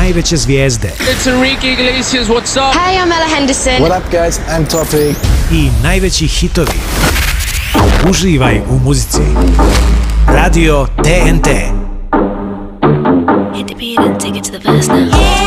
najveće zvijezde. It's Enrique Iglesias, what's up? Hey, I'm Ella Henderson. What up, guys? I'm Toffee. I najveći hitovi. Uživaj u muzici. Radio TNT. Hit the beat and take it to the verse now.